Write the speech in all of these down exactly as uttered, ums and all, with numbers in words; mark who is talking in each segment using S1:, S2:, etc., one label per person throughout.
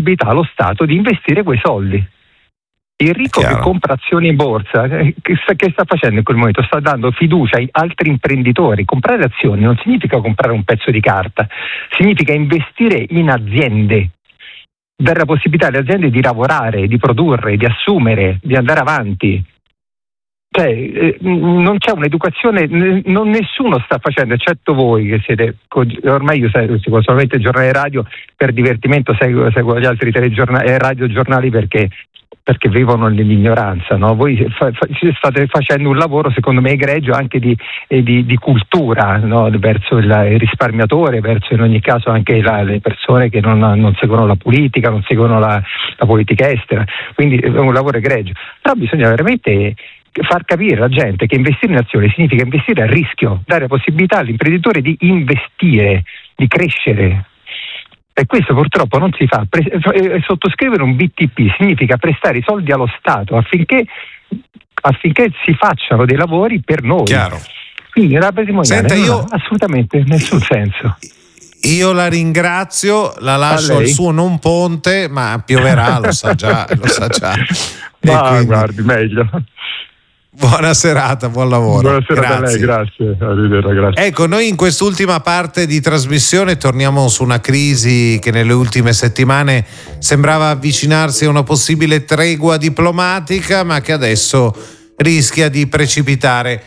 S1: possibilità allo Stato di investire quei soldi. Il ricco che compra azioni in borsa, che sta, che sta facendo in quel momento? Sta dando fiducia ai altri imprenditori. Comprare azioni non significa comprare un pezzo di carta, significa investire in aziende, dare la possibilità alle aziende di lavorare, di produrre, di assumere, di andare avanti. Cioè, eh, non c'è un'educazione, n- non nessuno sta facendo, eccetto voi che siete, ormai io seguo solamente il giornale radio per divertimento, seguo, seguo gli altri telegiornali, eh, radiogiornali perché perché vivono nell'ignoranza, no? Voi fa, fa, state facendo un lavoro secondo me egregio anche di, eh, di, di cultura, no? Verso il, il risparmiatore, verso in ogni caso anche la, le persone che non, non seguono la politica, non seguono la, la politica estera, quindi è un lavoro egregio, però bisogna veramente far capire alla gente che investire in azioni significa investire a rischio, dare la possibilità all'imprenditore di investire, di crescere. E questo purtroppo non si fa. Pre- sottoscrivere un B T P significa prestare i soldi allo Stato affinché, affinché si facciano dei lavori per noi.
S2: Chiaro.
S1: Quindi la patrimoniale non
S2: io...
S1: ha assolutamente nessun senso.
S2: Io la ringrazio, la lascio al suo non ponte, ma pioverà, lo sa già, lo sa già.
S1: Ma
S2: quindi...
S1: guardi, meglio.
S2: Buona serata, buon lavoro.
S1: Buona serata a lei, grazie. Arrivederci, grazie.
S2: Ecco, noi in quest'ultima parte di trasmissione torniamo su una crisi che nelle ultime settimane sembrava avvicinarsi a una possibile tregua diplomatica, ma che adesso rischia di precipitare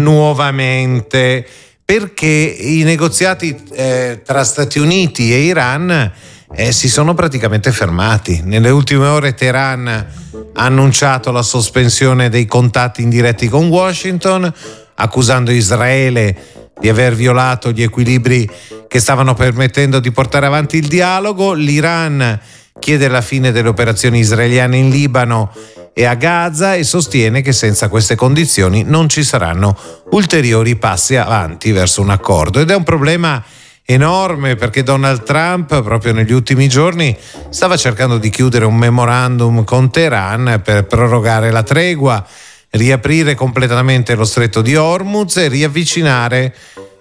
S2: nuovamente, perché i negoziati eh, tra Stati Uniti e Iran eh, si sono praticamente fermati. Nelle ultime ore Teheran ha annunciato la sospensione dei contatti indiretti con Washington, accusando Israele di aver violato gli equilibri che stavano permettendo di portare avanti il dialogo. L'Iran chiede la fine delle operazioni israeliane in Libano e a Gaza e sostiene che senza queste condizioni non ci saranno ulteriori passi avanti verso un accordo. Ed è un problema enorme, perché Donald Trump proprio negli ultimi giorni stava cercando di chiudere un memorandum con Teheran per prorogare la tregua, riaprire completamente lo stretto di Hormuz e riavvicinare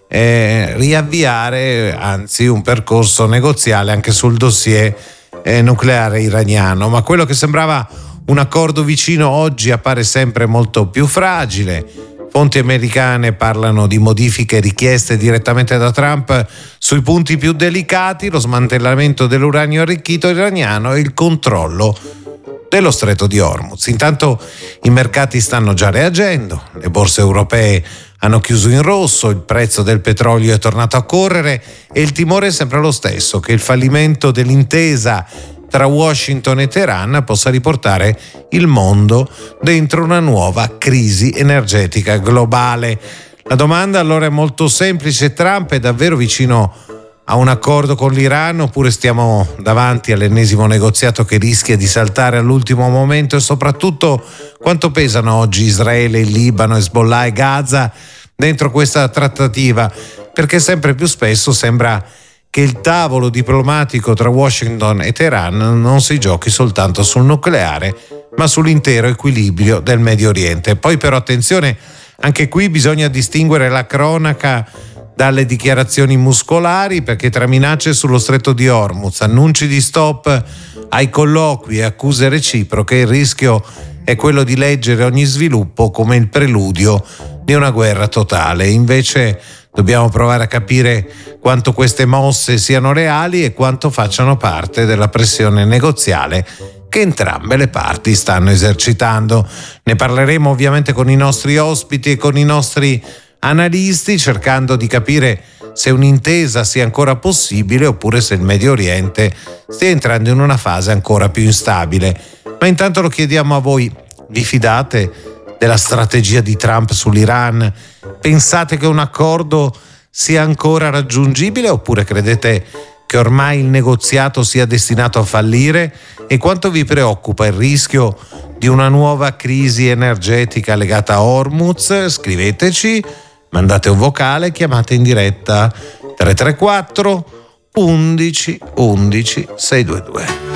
S2: eh, riavviare anzi un percorso negoziale anche sul dossier eh, nucleare iraniano. Ma quello che sembrava un accordo vicino oggi appare sempre molto più fragile. Fonti americane parlano di modifiche richieste direttamente da Trump sui punti più delicati: lo smantellamento dell'uranio arricchito iraniano e il controllo dello stretto di Hormuz. Intanto i mercati stanno già reagendo, le borse europee hanno chiuso in rosso, il prezzo del petrolio è tornato a correre e il timore è sempre lo stesso, che il fallimento dell'intesa tra Washington e Teheran possa riportare il mondo dentro una nuova crisi energetica globale. La domanda allora è molto semplice: Trump è davvero vicino a un accordo con l'Iran, oppure stiamo davanti all'ennesimo negoziato che rischia di saltare all'ultimo momento? E soprattutto, quanto pesano oggi Israele, il Libano, Hezbollah e Gaza dentro questa trattativa? Perché sempre più spesso sembra che il tavolo diplomatico tra Washington e Teheran non si giochi soltanto sul nucleare, ma sull'intero equilibrio del Medio Oriente. Poi però attenzione, anche qui bisogna distinguere la cronaca dalle dichiarazioni muscolari, perché tra minacce sullo stretto di Hormuz, annunci di stop ai colloqui e accuse reciproche, il rischio è quello di leggere ogni sviluppo come il preludio di una guerra totale. Invece dobbiamo provare a capire quanto queste mosse siano reali e quanto facciano parte della pressione negoziale che entrambe le parti stanno esercitando. Ne parleremo ovviamente con i nostri ospiti e con i nostri analisti, cercando di capire se un'intesa sia ancora possibile oppure se il Medio Oriente stia entrando in una fase ancora più instabile. Ma intanto lo chiediamo a voi: vi fidate della strategia di Trump sull'Iran? Pensate che un accordo sia ancora raggiungibile oppure credete che ormai il negoziato sia destinato a fallire? E quanto vi preoccupa il rischio di una nuova crisi energetica legata a Hormuz? Scriveteci, mandate un vocale, chiamate in diretta tre tre quattro undici undici sei due due.